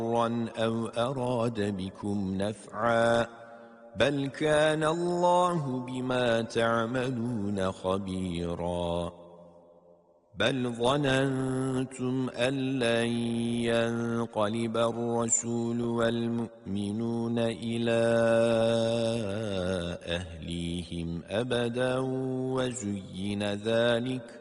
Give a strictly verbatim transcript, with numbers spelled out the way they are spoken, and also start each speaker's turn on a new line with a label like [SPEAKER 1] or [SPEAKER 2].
[SPEAKER 1] أو أراد بكم نفعا بل كان الله بما تعملون خبيرا بل ظننتم أن لن ينقلب الرسول والمؤمنون إلى أهليهم أبدا وزين ذلك